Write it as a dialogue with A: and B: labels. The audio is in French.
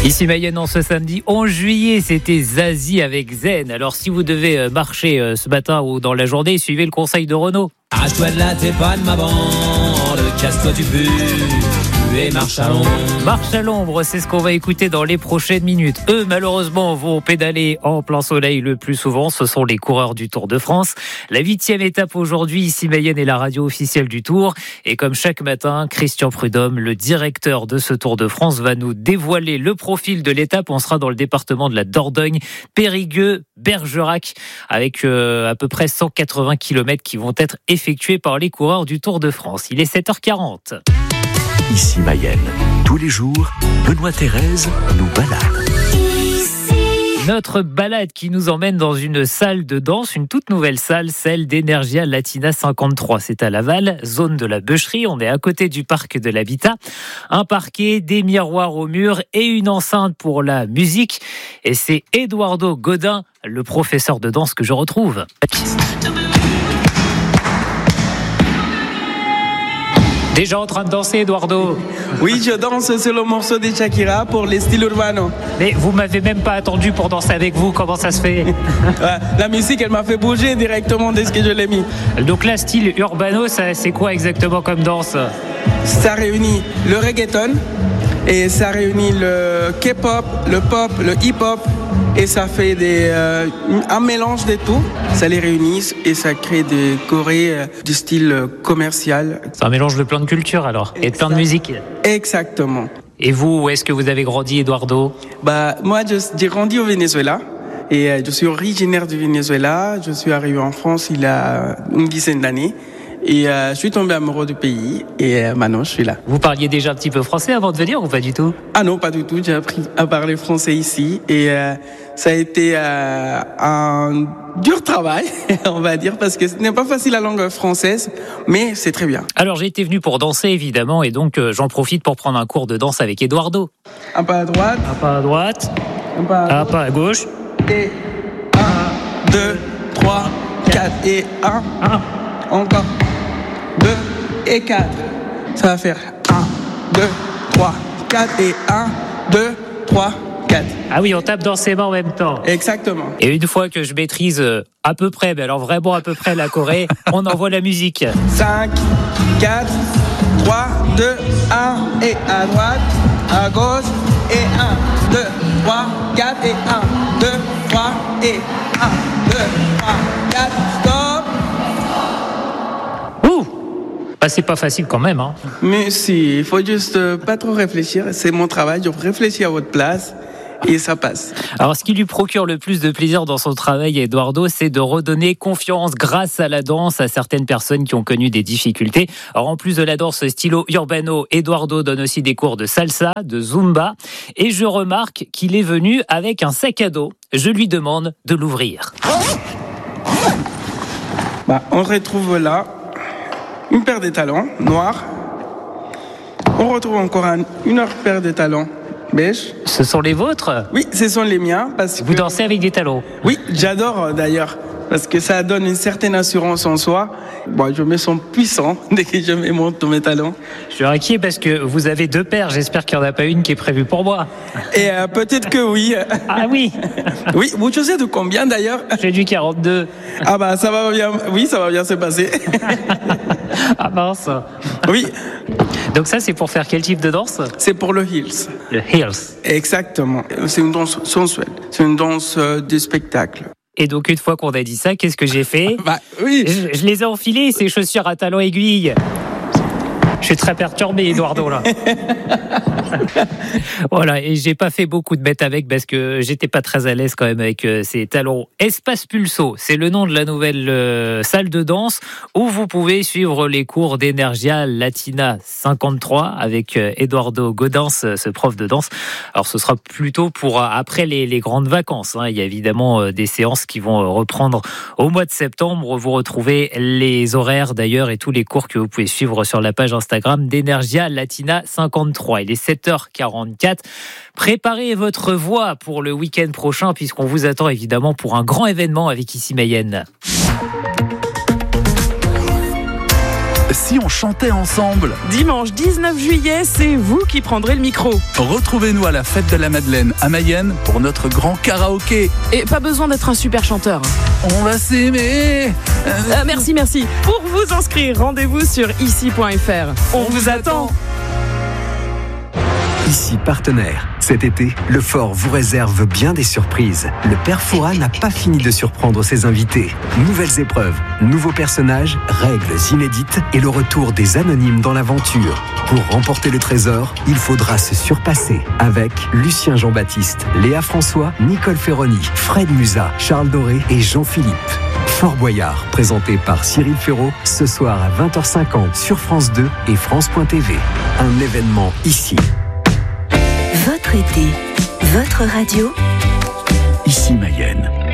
A: Ici Mayenne, en ce samedi 11 juillet, c'était Zazie avec Zen. Alors si vous devez marcher ce matin ou dans la journée, suivez le conseil de Renaud.
B: Arrache-toi de là, t'es pas de ma bande, casse-toi du but et marche à l'ombre.
A: Marche à l'ombre, c'est ce qu'on va écouter dans les prochaines minutes. Eux, malheureusement, vont pédaler en plein soleil le plus souvent. Ce sont les coureurs du Tour de France. La 8e étape aujourd'hui, ici Mayenne est la radio officielle du Tour. Et comme chaque matin, Christian Prudhomme, le directeur de ce Tour de France, va nous dévoiler le profil de l'étape. On sera dans le département de la Dordogne, Périgueux, Bergerac, avec à peu près 180 km qui vont être effectués par les coureurs du Tour de France. Il est 7h40.
C: Ici Mayenne, tous les jours, Benoît Thérèse nous balade.
A: Notre balade qui nous emmène dans une salle de danse, une toute nouvelle salle, celle d'Energia Latina 53. C'est à Laval, zone de la Beucherie. On est à côté du parc de l'Habitat. Un parquet, des miroirs au mur et une enceinte pour la musique. Et c'est Eduardo Godin, le professeur de danse que je retrouve. Déjà en train de danser, Eduardo?
D: Oui, je danse sur le morceau de Shakira pour les styles urbains.
A: Mais vous m'avez même pas attendu pour danser avec vous, comment ça se fait?
D: La musique, elle m'a fait bouger directement dès que je l'ai mis.
A: Donc là, style urbano, c'est quoi exactement comme danse?
D: Ça réunit le reggaeton et ça réunit le K-pop, le pop, le hip-hop et ça fait un mélange de tout. Ça les réunit et ça crée des chorés du style commercial.
A: C'est un mélange de plein de cultures alors, et de plein de musique.
D: Exactement.
A: Et vous, où est-ce que vous avez grandi, Eduardo?
D: Moi, j'ai grandi au Venezuela. Et je suis originaire du Venezuela. Je suis arrivé en France il y a une dizaine d'années. Et je suis tombé amoureux du pays et maintenant je suis là.
A: Vous parliez déjà un petit peu français avant de venir ou pas du tout?
D: Ah non, pas du tout. J'ai appris à parler français ici et ça a été un dur travail, on va dire, parce que ce n'est pas facile la langue française, mais c'est très bien.
A: Alors j'ai été venu pour danser évidemment et donc j'en profite pour prendre un cours de danse avec Eduardo.
D: Un pas à droite.
A: Un pas à droite. Un pas à gauche.
D: Et 1, 2, 3, 4 et 1. Encore. 2 et 4. Ça va faire 1, 2, 3, 4 et 1, 2, 3, 4.
A: Ah oui, on tape dans ses mains en même temps.
D: Exactement.
A: Et une fois que je maîtrise à peu près, mais alors vraiment à peu près la choré, on envoie la musique.
D: 5, 4, 3, 2, 1 et à droite, à gauche et 1, 2, 3, 4 et 1, 2, 3 et 1, 2, 3, 4, stop.
A: C'est pas facile quand même, hein.
D: Mais si, il faut juste pas trop réfléchir. C'est mon travail, je réfléchis à votre place et ça passe.
A: Alors, ce qui lui procure le plus de plaisir dans son travail, Eduardo, c'est de redonner confiance grâce à la danse à certaines personnes qui ont connu des difficultés. Alors, en plus de la danse stylo urbano, Eduardo donne aussi des cours de salsa, de zumba. Et je remarque qu'il est venu avec un sac à dos. Je lui demande de l'ouvrir.
D: On retrouve là une paire de talons noirs. On retrouve encore une autre paire de talons beige.
A: Ce sont les vôtres?
D: Oui, ce sont les miens. Parce que
A: vous dansez avec des talons?
D: Oui, j'adore d'ailleurs. Parce que ça donne une certaine assurance en soi. Je me sens puissant dès que je me monte mes talons.
A: Je suis inquiet parce que vous avez 2 paires. J'espère qu'il n'y en a pas une qui est prévue pour moi.
D: Et peut-être que oui.
A: Ah oui.
D: Oui, vous savez de combien d'ailleurs?
A: J'ai du 42.
D: Ah ça va bien. Oui, ça va bien se passer.
A: Ah mince.
D: Oui.
A: Donc ça, c'est pour faire quel type de danse?
D: C'est pour le heels.
A: Le heels.
D: Exactement. C'est une danse sensuelle. C'est une danse de spectacle.
A: Et donc, une fois qu'on a dit ça, qu'est-ce que j'ai fait?
D: Oui.
A: Je les ai enfilés, ces chaussures à talons aiguilles. Je suis très perturbé, Eduardo, là. Voilà, et j'ai pas fait beaucoup de bêtes avec parce que j'étais pas très à l'aise quand même avec ces talons. Espace Pulso, c'est le nom de la nouvelle salle de danse où vous pouvez suivre les cours d'Energia Latina 53 avec Eduardo Godin, ce prof de danse. Alors ce sera plutôt pour après les grandes vacances, hein. Il y a évidemment des séances qui vont reprendre au mois de septembre. Vous retrouvez les horaires d'ailleurs et tous les cours que vous pouvez suivre sur la page Instagram d'Energia Latina 53. Il est 7h44. Préparez votre voix pour le week-end prochain puisqu'on vous attend évidemment pour un grand événement avec Ici Mayenne.
E: si on chantait ensemble?
F: Dimanche 19 juillet, c'est vous qui prendrez le micro.
E: Retrouvez-nous à la Fête de la Madeleine à Mayenne pour notre grand karaoké.
F: Et pas besoin d'être un super chanteur.
E: On va s'aimer.
F: Merci. Pour vous inscrire, rendez-vous sur ici.fr. On vous attend.
G: Ici partenaire. Cet été, le Fort vous réserve bien des surprises. Le Père Fouras n'a pas fini de surprendre ses invités. Nouvelles épreuves, nouveaux personnages, règles inédites et le retour des anonymes dans l'aventure. Pour remporter le trésor, il faudra se surpasser avec Lucien Jean-Baptiste, Léa François, Nicole Ferroni, Fred Musa, Charles Doré et Jean-Philippe. Fort Boyard, présenté par Cyril Ferraud, ce soir à 20h50 sur France 2 et France.tv. Un événement ici.
H: Votre été, votre radio.
C: Ici Mayenne.